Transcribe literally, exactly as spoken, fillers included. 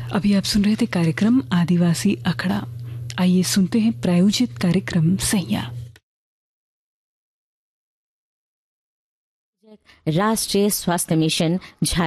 अभी आप सुन रहे थे कार्यक्रम आदिवासी अखड़ा। आइए सुनते हैं प्रायोजित कार्यक्रम सैया। राष्ट्रीय स्वास्थ्य मिशन